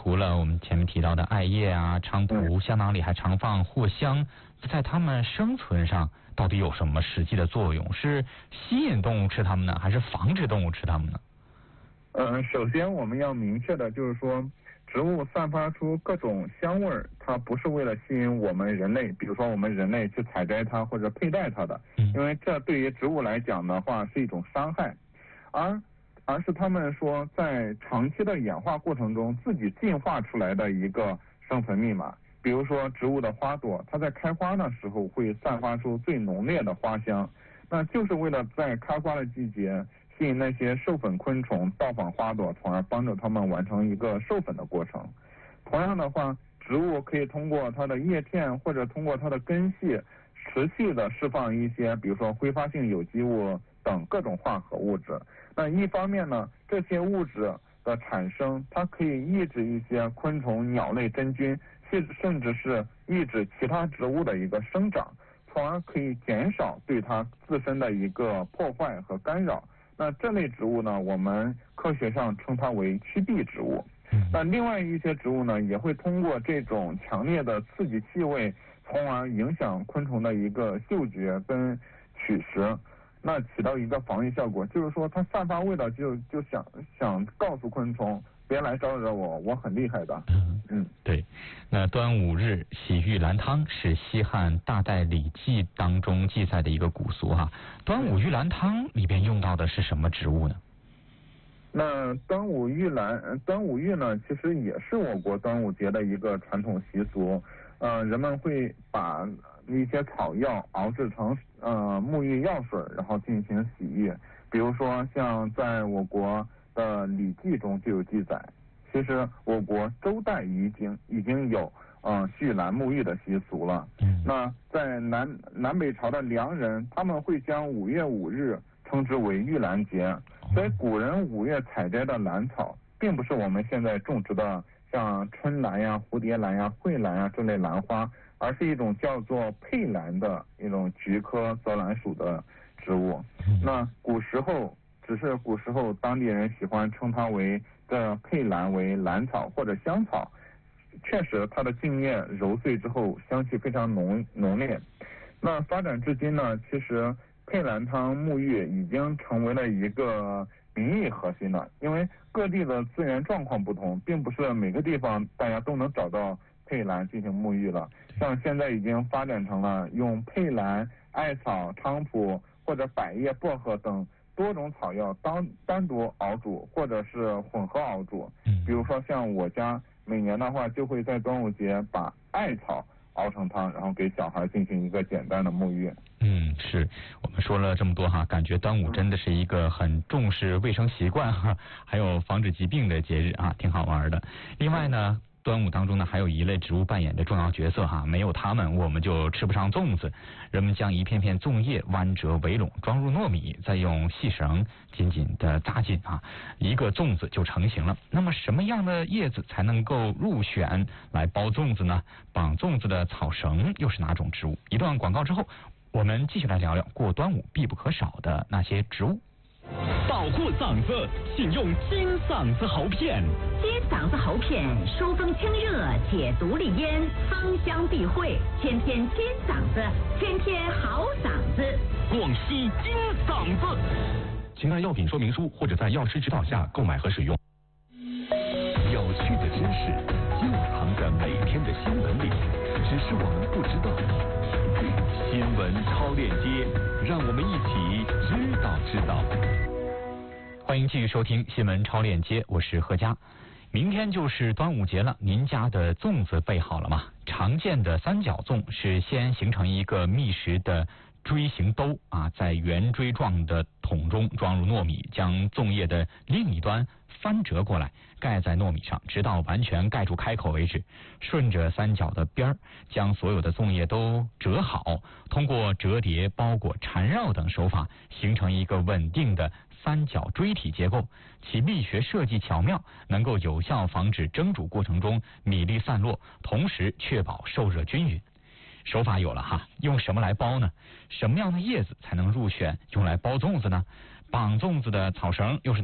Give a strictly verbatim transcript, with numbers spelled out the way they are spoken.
除了我们前面提到的艾叶啊、菖蒲，香囊里还常放藿香，在它们生存上到底有什么实际的作用？是吸引动物吃它们呢，还是防止动物吃它们呢？ 呃，首先我们要明确的就是说，植物散发出各种香味儿，它不是为了吸引我们人类，比如说我们人类去采摘它或者佩戴它的，因为这对于植物来讲的话是一种伤害，而而是他们说在长期的演化过程中自己进化出来的一个生存密码。比如说植物的花朵，它在开花的时候会散发出最浓烈的花香，那就是为了在开花的季节吸引那些授粉昆虫到访花朵，从而帮助它们完成一个授粉的过程。同样的话，植物可以通过它的叶片或者通过它的根系持续的释放一些比如说挥发性有机物等各种化合物质。那一方面呢，这些物质的产生它可以抑制一些昆虫、鸟类真菌，甚甚至是抑制其他植物的一个生长，从而可以减少对它自身的一个破坏和干扰。那这类植物呢，我们科学上称它为趋避植物。那另外一些植物呢，也会通过这种强烈的刺激气味，从而影响昆虫的一个嗅觉跟取食，那起到一个防御效果。就是说，它散发味道就就想想告诉昆虫，别来招惹我，我很厉害的。 嗯嗯，对。那端午日洗玉兰汤是西汉大代礼记当中记载的一个古俗哈。端午玉兰汤里边用到的是什么植物呢？ 那端午玉兰，端午玉呢，其实也是我国端午节的一个传统习俗。呃，人们会把一些草药熬制成呃沐浴药水，然后进行洗浴。比如说，像在我国的《礼记》中就有记载，其实我国周代已经已经有呃蓄兰沐浴的习俗了。嗯、那在南南北朝的梁人，他们会将五月五日称之为玉兰节。所以古人五月采摘的兰草，并不是我们现在种植的像春兰呀、蝴蝶兰呀、蕙兰呀这类兰花，而是一种叫做佩兰的一种菊科泽兰属的植物。那古时候只是古时候当地人喜欢称它为这佩兰为兰草或者香草，确实它的茎叶揉碎之后香气非常浓浓烈。那发展至今呢，其实佩兰汤沐浴已经成为了一个民意核心了，因为各地的资源状况不同，并不是每个地方大家都能找到佩兰进行沐浴了。像现在已经发展成了用佩兰、艾草、菖蒲或者百叶、薄荷等多种草药单单独熬煮，或者是混合熬煮。比如说像我家每年的话，就会在端午节把艾草熬成汤，然后给小孩进行一个简单的沐浴。 嗯，是我们说了这么多哈，感觉端午真的是一个很重视卫生习惯哈，还有防止疾病的节日啊，挺好玩的。另外呢，端午当中呢，还有一类植物扮演着重要角色哈，没有它们我们就吃不上粽子。人们将一片片粽叶弯折围拢，装入糯米，再用细绳紧紧的扎紧啊，一个粽子就成型了。那么什么样的叶子才能够入选来包粽子呢？绑粽子的草绳又是哪种植物？一段广告之后，我们继续来聊聊过端午必不可少的那些植物。 保护嗓子，请用金嗓子喉片。 金嗓子喉片疏风清热，解毒利咽，芳香避秽，天天金嗓子，天天好嗓子。 广西金嗓子，请按药品说明书或者在药师指导下购买和使用。有趣的知识就藏在每天的新闻里，只是我们不知道。新闻超链接，让我们一起知道知道。 欢迎继续收听新闻超链接，我是何佳。明天就是端午节了，您家的粽子备好了吗？常见的三角粽是先形成一个密实的锥形兜啊，在圆锥状的桶中装入糯米，将粽叶的另一端翻折过来，盖在糯米上，直到完全盖住开口为止。顺着三角的边儿，将所有的粽叶都折好，通过折叠、包裹、缠绕等手法，形成一个稳定的三角锥体结构。其力学设计巧妙，能够有效防止蒸煮过程中米粒散落，同时确保受热均匀。手法有了哈，用什么来包呢？什么样的叶子才能入选用来包粽子呢？绑粽子的草绳又是